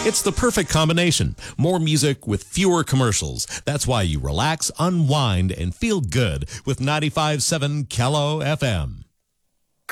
It's the perfect combination. More music with fewer commercials. That's why you relax, unwind, and feel good with 95.7 Kello FM.